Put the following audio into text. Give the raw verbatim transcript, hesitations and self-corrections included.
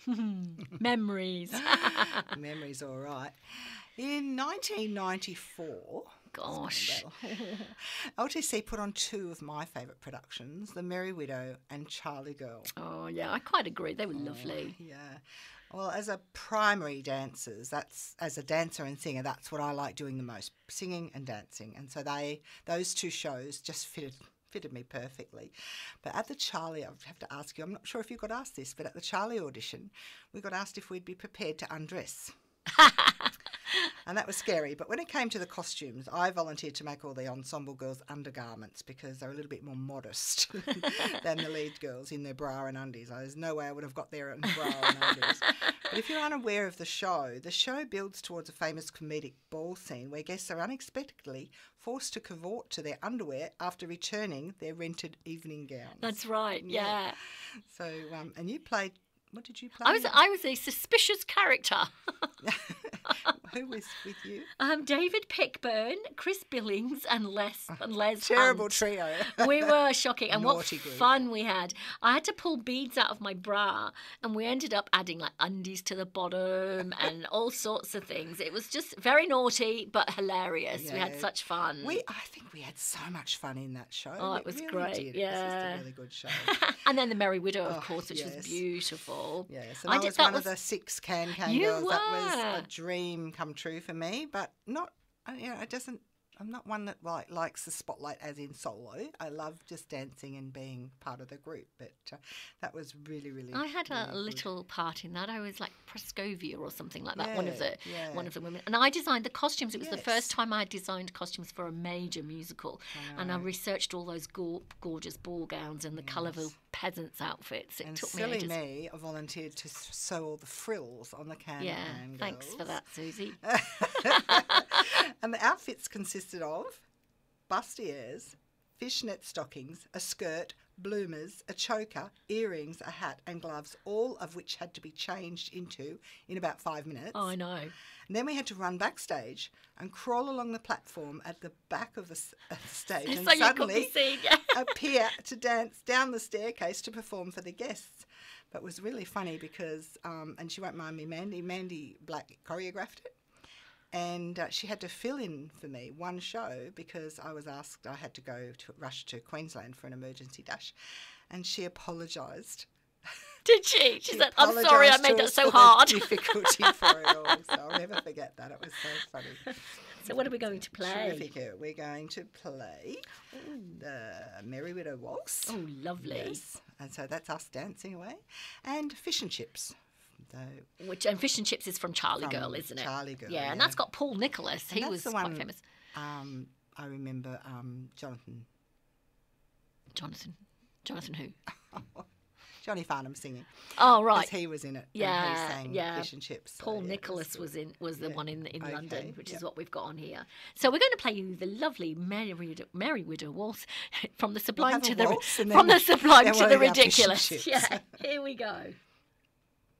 Memories. Memories, all right. In nineteen ninety-four, Gosh. L T C put on two of my favourite productions, The Merry Widow and Charlie Girl. Oh, yeah, I quite agree. They were lovely. Yeah. Well, as a primary dancers, that's as a dancer and singer, that's what I like doing the most, singing and dancing. And so they those two shows just fitted fitted me perfectly. But at the Charlie, I have to ask you, I'm not sure if you got asked this, but at the Charlie audition, we got asked if we'd be prepared to undress. And that was scary. But when it came to the costumes, I volunteered to make all the ensemble girls undergarments because they're a little bit more modest than the lead girls in their bra and undies. There's no way I would have got there in bra and undies. But if you're unaware of the show, the show builds towards a famous comedic ball scene where guests are unexpectedly forced to cavort to their underwear after returning their rented evening gowns. That's right, yeah. yeah. So, um, and you played... What did you play? I was I was a suspicious character. Who was with you? Um, David Pickburn, Chris Billings, and Les and Les. Terrible Hunt. trio. We were shocking, and what Naughty group. fun we had! I had to pull beads out of my bra, and we ended up adding like undies to the bottom and all sorts of things. It was just very naughty but hilarious. Yeah. We had such fun. We I think we had so much fun in that show. Oh, we it was really great. Did. Yeah, it was just a really good show. And then the Merry Widow, of Oh, course, which yes. was beautiful. Yes, and I I, did- was that one was- of the six Can Can You girls. That was were. a dream come true for me, but not. uh, You know, it doesn't. I'm not one that like likes the spotlight as in solo. I love just dancing and being part of the group, but uh, that was really, really. I had really a good. little part in that. I was like Prascovia or something like that. One of Yeah, the yeah. one of the women, and I designed the costumes. It was the Yes. first time I designed costumes for a major musical, and I researched all those go- gorgeous ball gowns and the colourful peasants' outfits. It And took me silly ages. me, I volunteered to s- sew all the frills on the Can Yeah, Can thanks for girls. that, Susie. And the outfits consisted of bustiers, fishnet stockings, a skirt, bloomers, a choker, earrings, a hat and gloves, all of which had to be changed into in about five minutes. Oh, I know. And then we had to run backstage and crawl along the platform at the back of the s- uh, stage and So you could suddenly be seen. Yeah. appear to dance down the staircase to perform for the guests. But it was really funny because, um, and she won't mind me, Mandy, Mandy Black choreographed it. And uh, she had to fill in for me one show because I was asked, I had to go to rush to Queensland for an emergency dash. And she apologised. Did she? She She said, "I'm sorry, I apologised made to that us so for the hard." difficulty for it all. So I'll never forget that. It was so funny. So what are we going to play? Terrific. Yeah, we're going to play the Merry Widow Waltz. Oh, lovely. Yes. And so that's us dancing away. And Fish and Chips. So, Which and Fish and Chips is from Charlie From Girl, isn't it? Charlie Girl, Yeah, and yeah. that's got Paul Nicholas. and He that's was the quite one, famous. Um, I remember um, Jonathan, Jonathan. Jonathan who? Johnny Farnham singing. Oh, 'Cause right. he was in it. Yeah, and he sang yeah. Fish and Chips. so, Paul yeah, it was Nicholas good. was in was the Yeah. one in in Okay, London, which yep. is what we've got on here. So we're going to play you the lovely Merry Widow, Merry Widow Waltz from the sublime have a to the waltz and from then- the sublime then to we'll the have Fish and ridiculous. Chips. Yeah, here we go.